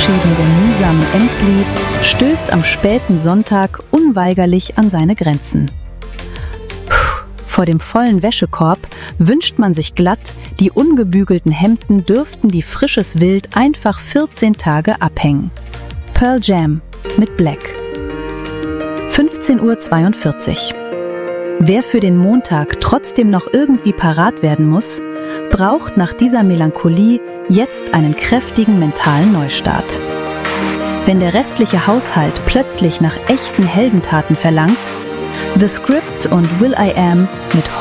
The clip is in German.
Verabschieden der mühsamen Emily stößt am späten Sonntag unweigerlich an seine Grenzen. Vor dem vollen Wäschekorb wünscht man sich glatt, die ungebügelten Hemden dürften wie frisches Wild einfach 14 Tage abhängen. Pearl Jam mit Black. 15:42 Uhr. Wer für den Montag trotzdem noch irgendwie parat werden muss, braucht nach dieser Melancholie jetzt einen kräftigen mentalen Neustart. Wenn der restliche Haushalt plötzlich nach echten Heldentaten verlangt, The Script und will.i.am mit